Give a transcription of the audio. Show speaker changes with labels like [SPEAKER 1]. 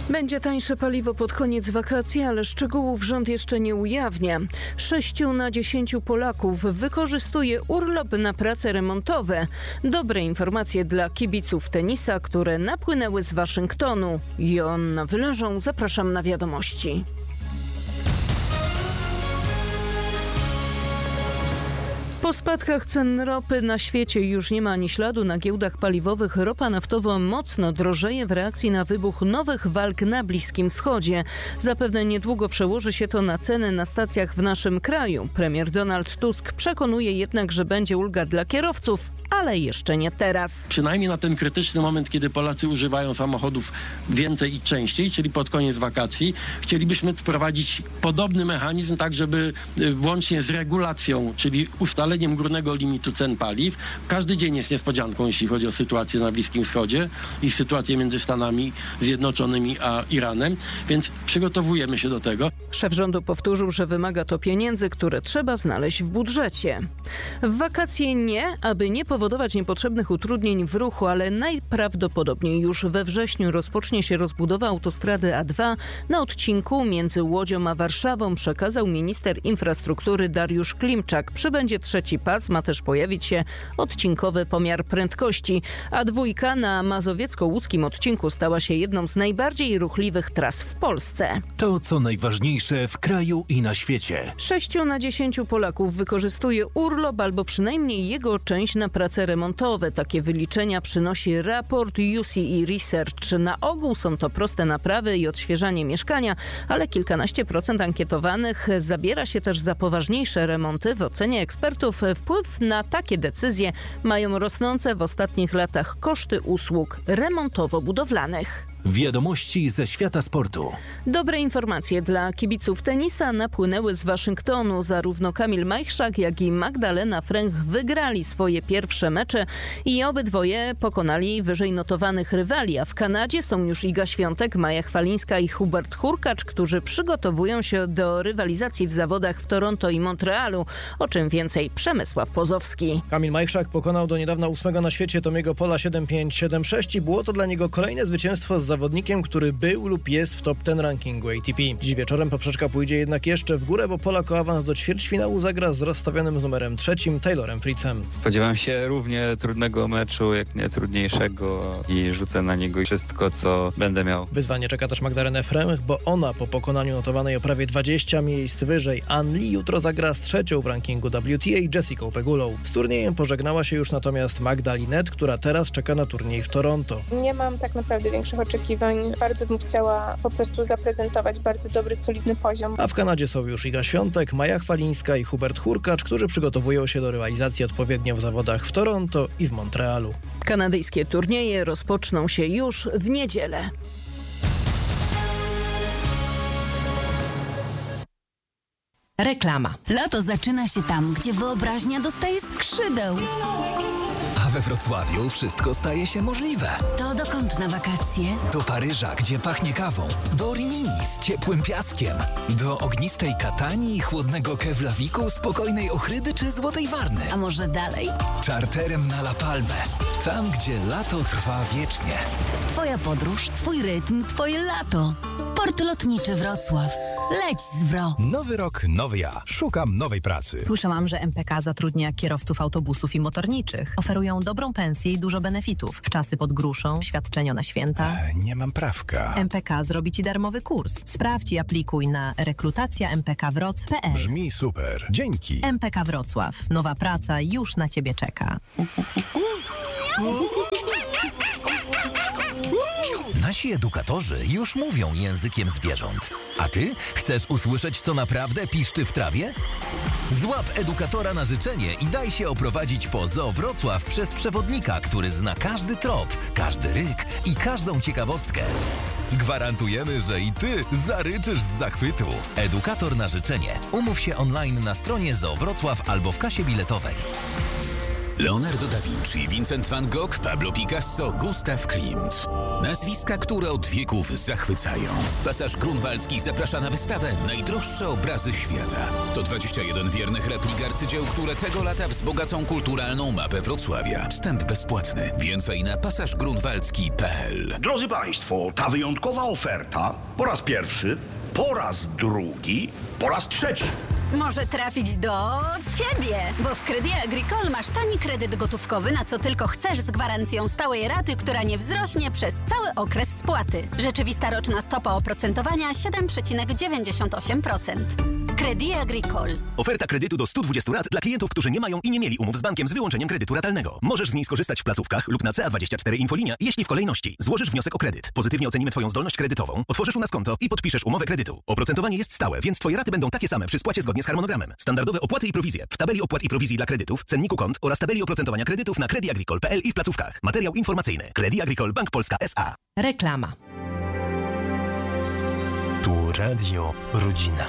[SPEAKER 1] Będzie tańsze paliwo pod koniec wakacji, ale szczegółów rząd jeszcze nie ujawnia. 6 na 10 Polaków wykorzystuje urlop na prace remontowe. Dobre informacje dla kibiców tenisa, które napłynęły z Waszyngtonu. Joanna Wyleżą, zapraszam na wiadomości. Po spadkach cen ropy na świecie już nie ma ani śladu. Na giełdach paliwowych ropa naftowa mocno drożeje w reakcji na wybuch nowych walk na Bliskim Wschodzie. Zapewne niedługo przełoży się to na ceny na stacjach w naszym kraju. Premier Donald Tusk przekonuje jednak, że będzie ulga dla kierowców, ale jeszcze nie teraz.
[SPEAKER 2] Przynajmniej na ten krytyczny moment, kiedy Polacy używają samochodów więcej i częściej, czyli pod koniec wakacji, chcielibyśmy wprowadzić podobny mechanizm, tak żeby włącznie z regulacją, czyli ustaleniem górnego limitu cen paliw. Każdy dzień jest niespodzianką, jeśli chodzi o sytuację na Bliskim Wschodzie i sytuację między Stanami Zjednoczonymi a Iranem, więc przygotowujemy się do tego.
[SPEAKER 1] Szef rządu powtórzył, że wymaga to pieniędzy, które trzeba znaleźć w budżecie. W wakacje nie, aby nie powodować niepotrzebnych utrudnień w ruchu, ale najprawdopodobniej już we wrześniu rozpocznie się rozbudowa autostrady A2 na odcinku między Łodzią a Warszawą, przekazał minister infrastruktury Dariusz Klimczak. Przybędzie trzeci pas, ma też pojawić się odcinkowy pomiar prędkości. A2 na mazowiecko-łódzkim odcinku stała się jedną z najbardziej ruchliwych tras w Polsce.
[SPEAKER 3] To, co najważniejsze w kraju i na świecie.
[SPEAKER 1] 6 na 10 Polaków wykorzystuje urlop albo przynajmniej jego część na prace remontowe. Takie wyliczenia przynosi raport UCE Research. Na ogół są to proste naprawy i odświeżanie mieszkania, ale kilkanaście procent ankietowanych zabiera się też za poważniejsze remonty. W ocenie ekspertów wpływ na takie decyzje mają rosnące w ostatnich latach koszty usług remontowo-budowlanych.
[SPEAKER 3] Wiadomości ze świata sportu.
[SPEAKER 1] Dobre informacje dla kibiców tenisa napłynęły z Waszyngtonu. Zarówno Kamil Majchrzak, jak i Magdalena Fręch wygrali swoje pierwsze mecze i obydwoje pokonali wyżej notowanych rywali. A w Kanadzie są już Iga Świątek, Maja Chwalińska i Hubert Hurkacz, którzy przygotowują się do rywalizacji w zawodach w Toronto i Montrealu. O czym więcej Przemysław Pozowski.
[SPEAKER 4] Kamil Majchrzak pokonał do niedawna 8 na świecie Tomiego Pola 7-5, 7-6 i było to dla niego kolejne zwycięstwo z zawodnikiem, który był lub jest w top 10 rankingu ATP. Dziś wieczorem poprzeczka pójdzie jednak jeszcze w górę, bo Polak o awans do ćwierćfinału zagra z rozstawionym z numerem 3 Taylorem Fritzem.
[SPEAKER 5] Spodziewam się równie trudnego meczu, jak nie trudniejszego i rzucę na niego wszystko, co będę miał.
[SPEAKER 4] Wyzwanie czeka też Magdalenę Fręch, bo ona po pokonaniu notowanej o prawie 20 miejsc wyżej An Li jutro zagra z trzecią w rankingu WTA Jessicą Pegulą. Z turniejem pożegnała się już natomiast Magda Linette, która teraz czeka na turniej w Toronto.
[SPEAKER 6] Nie mam tak naprawdę większych oczekiwań. Bardzo bym chciała po prostu zaprezentować bardzo dobry, solidny poziom.
[SPEAKER 4] A w Kanadzie są już Iga Świątek, Maja Chwalińska i Hubert Hurkacz, którzy przygotowują się do rywalizacji odpowiednio w zawodach w Toronto i w Montrealu.
[SPEAKER 1] Kanadyjskie turnieje rozpoczną się już w niedzielę.
[SPEAKER 7] Reklama. Lato zaczyna się tam, gdzie wyobraźnia dostaje skrzydeł.
[SPEAKER 8] A we Wrocławiu wszystko staje się możliwe.
[SPEAKER 7] To dokąd na wakacje?
[SPEAKER 8] Do Paryża, gdzie pachnie kawą. Do Rimini z ciepłym piaskiem. Do ognistej Katanii i chłodnego Keflaviku, spokojnej Ochrydy czy Złotej Warny.
[SPEAKER 7] A może dalej?
[SPEAKER 8] Czarterem na La Palmę. Tam, gdzie lato trwa wiecznie.
[SPEAKER 7] Twoja podróż, twój rytm, twoje lato. Port Lotniczy Wrocław. Leć z Wro.
[SPEAKER 9] Nowy rok, nowy ja. Szukam nowej pracy.
[SPEAKER 10] Słyszałam, że MPK zatrudnia kierowców autobusów i motorniczych. Oferują dobrą pensję i dużo benefitów. Wczasy pod gruszą, świadczenia na święta.
[SPEAKER 9] Nie mam prawka.
[SPEAKER 10] MPK zrobi ci darmowy kurs. Sprawdź i aplikuj na rekrutacja.mpkwroc.pl.
[SPEAKER 9] Brzmi super. Dzięki.
[SPEAKER 10] MPK Wrocław. Nowa praca już na ciebie czeka.
[SPEAKER 11] Nasi edukatorzy już mówią językiem zwierząt. A ty chcesz usłyszeć, co naprawdę piszczy w trawie? Złap edukatora na życzenie i daj się oprowadzić po Zoo Wrocław przez przewodnika, który zna każdy trop, każdy ryk i każdą ciekawostkę. Gwarantujemy, że i ty zaryczysz z zachwytu. Edukator na życzenie. Umów się online na stronie Zoo Wrocław albo w kasie biletowej.
[SPEAKER 8] Leonardo da Vinci, Vincent van Gogh, Pablo Picasso, Gustav Klimt. Nazwiska, które od wieków zachwycają. Pasaż Grunwaldzki zaprasza na wystawę Najdroższe obrazy świata. To 21 wiernych replik arcydzieł, które tego lata wzbogacą kulturalną mapę Wrocławia. Wstęp bezpłatny. Więcej na pasażgrunwaldzki.pl.
[SPEAKER 12] Drodzy Państwo, ta wyjątkowa oferta po raz pierwszy, po raz drugi, po raz trzeci.
[SPEAKER 13] Może trafić do Ciebie, bo w Crédit Agricole masz tani kredyt gotówkowy, na co tylko chcesz, z gwarancją stałej raty, która nie wzrośnie przez cały okres spłaty. Rzeczywista roczna stopa oprocentowania 7,98%. Crédit Agricole.
[SPEAKER 14] Oferta kredytu do 120 lat dla klientów, którzy nie mają i nie mieli umów z bankiem z wyłączeniem kredytu ratalnego. Możesz z niej skorzystać w placówkach lub na CA24 Infolinia, jeśli w kolejności złożysz wniosek o kredyt. Pozytywnie ocenimy Twoją zdolność kredytową, otworzysz u nas konto i podpiszesz umowę kredytu. Oprocentowanie jest stałe, więc Twoje raty będą takie same przy spłacie zgodnie z harmonogramem. Standardowe opłaty i prowizje w tabeli opłat i prowizji dla kredytów, cenniku kont oraz tabeli oprocentowania kredytów na crediagricole.pl i w placówkach. Materiał informacyjny. Crédit Agricole Bank Polska S.A.
[SPEAKER 15] Reklama.
[SPEAKER 9] Tu Radio Rodzina.